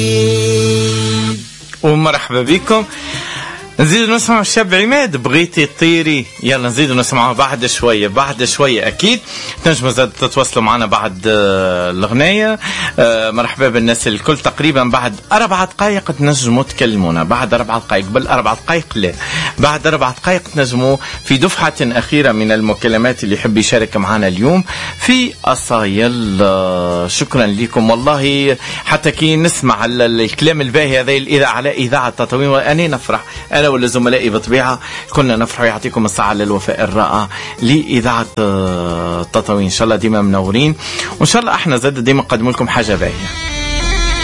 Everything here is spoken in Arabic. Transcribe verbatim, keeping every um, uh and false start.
ومرحبا بكم. نزيد نسمع الشاب عماد بغيتي تطيري. يلا نزيد نسمعه بعد شوية بعد شوية أكيد. تنجموا زاد تتواصلوا معنا بعد الأغنية. مرحبا بالناس الكل. تقريبا بعد أربع دقائق تنجموا تكلمونا. بعد أربع دقائق بل أربع دقائق لا بعد أربع دقائق تنجموا في دفعة أخيرة من المكالمات اللي يحب يشارك معنا اليوم في أصايل. شكرا لكم والله. حتى كي نسمع الكلام الباهي هذا الإذاعة على إذاعة تطاوين وأنا نفرح أنا ولا زملائي بطبيعة كنا نفرح. يعطيكم الساعة للوفاء الرائع لإذاعة تطاوين. إن شاء الله ديما منورين وإن شاء الله احنا زاد ديما نقدم لكم حاجة باهية.